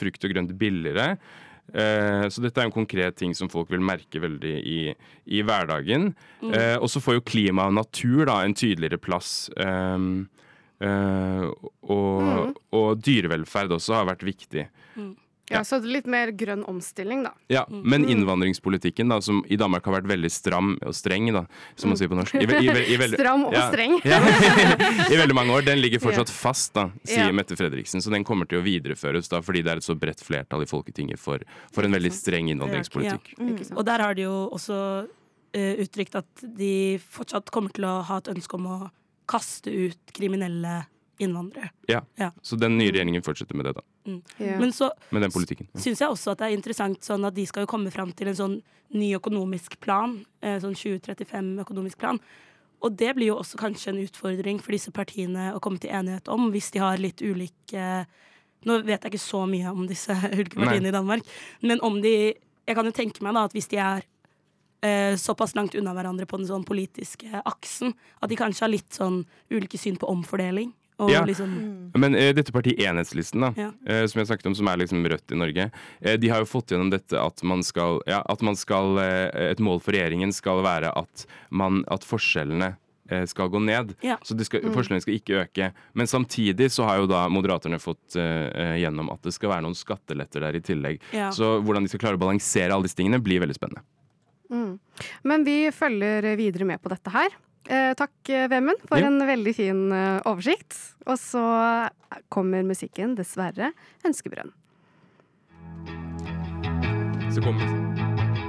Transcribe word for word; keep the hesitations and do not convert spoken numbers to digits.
frukt og grønt billigere. Uh, så dette er en konkret ting som folk vil merke veldig i, i hverdagen. Mm. Uh, og så får jo klima og natur da, en tydeligere plass. Um, uh, og, mm. og dyrevelferd også har vært viktig. Mm. Ja, så litt mer grønn omstilling da. Ja, men innvandringspolitikken da, som i Danmark har vært veldig stram og streng da, som man sier på norsk. I, i, i, i veldig, stram og ja, streng. Ja, i veldig mange år. Den ligger fortsatt fast da, sier Ja. Mette Fredriksen, så den kommer til å videreføres da, fordi det er et så bredt flertall i Folketinget for, for en veldig streng innvandringspolitikk. Ja. Mm. Og der har de jo også uh, uttrykt at de fortsatt kommer til å ha et ønske om å kaste ut kriminelle innvandrere. Ja. ja, så den nye regjeringen fortsetter med det da. Mm. Yeah. Men så med den politikken. Ja. Synes jeg også at det er interessant sånn at de skal jo komme frem til en sånn ny økonomisk plan, eh, sånn tjue trettifem økonomisk plan. Og det blir jo også kanskje en utfordring for disse partiene å komme til enighet om, hvis de har litt ulike... Nå vet jeg ikke så mye om disse ulike partiene i Danmark, men om de... Jeg kan jo tenke meg da at hvis de er eh, såpass langt unna hverandre på den sånn politiske aksen, at de kanskje har litt sånn ulike syn på omfordeling. Ja, liksom, men uh, dette partiet Enhetslisten da, ja. uh, som jeg snakket om, som er liksom rødt i Norge, uh, de har jo fått gjennom dette at man skal, ja, at man skal uh, et mål for regjeringen skal være at, man, at forskjellene uh, skal gå ned, ja. så de skal, forskjellene skal ikke øke, men samtidig så har jo da Moderaterne fått uh, gjennom at det skal være noen skatteletter der i tillegg, ja. så hvordan de skal klare å balansere alle disse tingene blir veldig spennende. Mm. Men vi følger videre med på dette her. Eh, takk, Vemund, for ja. en veldig fin uh, oversikt. Og så kommer musikken, dessverre, Ønskebrønn. Så kommer